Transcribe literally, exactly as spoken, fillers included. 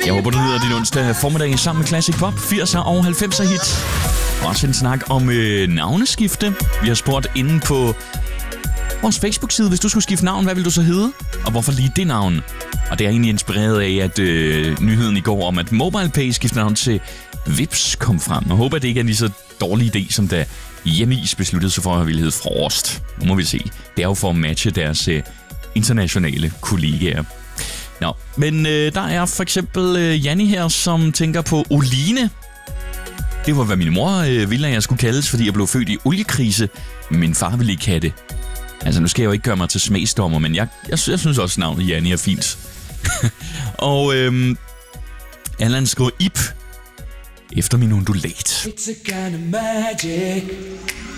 Jeg håber, du nyder din onsdag formiddag sammen med Classic Pop, firser og halvfemser hits. Også en snak om øh, navneskifte. Vi har spurgt inde på vores Facebook-side, hvis du skulle skifte navn, hvad vil du så hedde? Og hvorfor lige det navn? Og det er egentlig inspireret af, at øh, nyheden i går om, at MobilePay skiftede navn til Vipps kom frem. Jeg håber, at det ikke er en lige så dårlig idé, som da Hjemmeis besluttede sig for at ville hedde Frost. Nu må vi se. Det er jo for at matche deres øh, internationale kollegaer. Nå, men øh, der er for eksempel øh, Janni her, som tænker på Oline. Det var, hvad min mor øh, ville, at jeg skulle kaldes, fordi jeg blev født i oliekrise. Min far ville ikke have det. Altså, nu skal jeg jo ikke gøre mig til smagsdommer, men jeg, jeg, jeg synes også, navnet Janni er fint. Og øhm, Allan skriver Ip efter min undulat. It's a kind of magic.